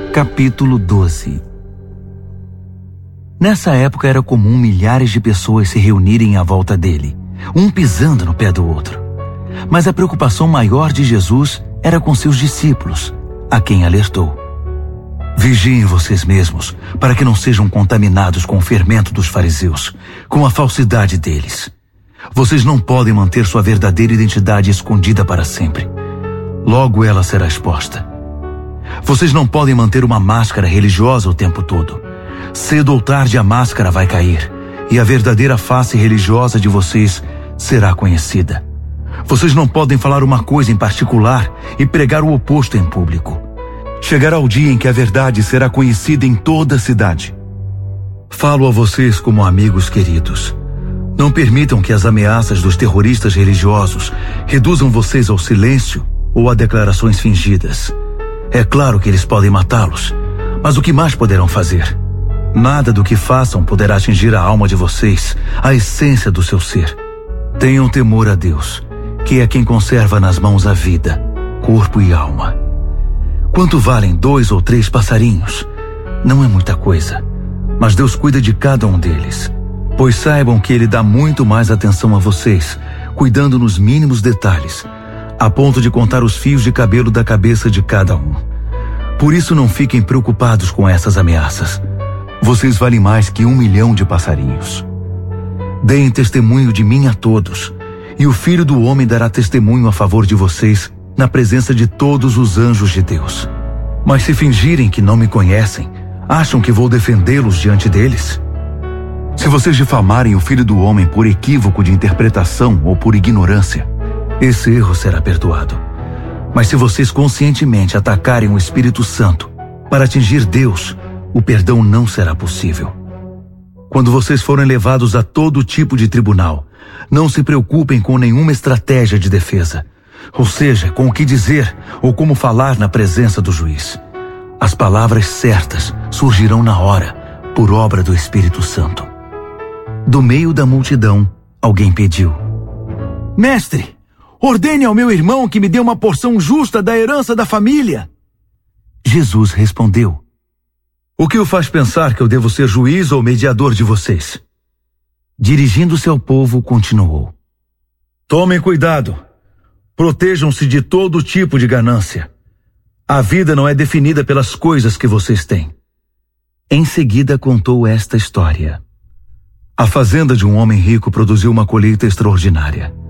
Capítulo 12. Nessa época era comum milhares de pessoas se reunirem à volta dele, um pisando no pé do outro. Mas a preocupação maior de Jesus era com seus discípulos, a quem alertou: vigiem vocês mesmos, para que não sejam contaminados com o fermento dos fariseus, com a falsidade deles. Vocês não podem manter sua verdadeira identidade escondida para sempre. Logo ela será exposta. Vocês não podem manter uma máscara religiosa o tempo todo. Cedo ou tarde a máscara vai cair, e a verdadeira face religiosa de vocês será conhecida. Vocês não podem falar uma coisa em particular e pregar o oposto em público. Chegará o dia em que a verdade será conhecida em toda a cidade. Falo a vocês como amigos queridos. Não permitam que as ameaças dos terroristas religiosos reduzam vocês ao silêncio ou a declarações fingidas. É claro que eles podem matá-los, mas o que mais poderão fazer? Nada do que façam poderá atingir a alma de vocês, a essência do seu ser. Tenham temor a Deus, que é quem conserva nas mãos a vida, corpo e alma. Quanto valem 2 ou 3 passarinhos? Não é muita coisa, mas Deus cuida de cada um deles. Pois saibam que Ele dá muito mais atenção a vocês, cuidando nos mínimos detalhes, a ponto de contar os fios de cabelo da cabeça de cada um. Por isso não fiquem preocupados com essas ameaças. Vocês valem mais que 1 milhão de passarinhos. Deem testemunho de mim a todos, e o Filho do Homem dará testemunho a favor de vocês na presença de todos os anjos de Deus. Mas se fingirem que não me conhecem, acham que vou defendê-los diante deles? Se vocês difamarem o Filho do Homem por equívoco de interpretação ou por ignorância, esse erro será perdoado. Mas se vocês conscientemente atacarem o Espírito Santo para atingir Deus, o perdão não será possível. Quando vocês forem levados a todo tipo de tribunal, não se preocupem com nenhuma estratégia de defesa, ou seja, com o que dizer ou como falar na presença do juiz. As palavras certas surgirão na hora, por obra do Espírito Santo. Do meio da multidão, alguém pediu: mestre, ordene ao meu irmão que me dê uma porção justa da herança da família. Jesus respondeu: o que o faz pensar que eu devo ser juiz ou mediador de vocês? Dirigindo-se ao povo, continuou: tomem cuidado. Protejam-se de todo tipo de ganância. A vida não é definida pelas coisas que vocês têm. Em seguida contou esta história. A fazenda de um homem rico produziu uma colheita extraordinária.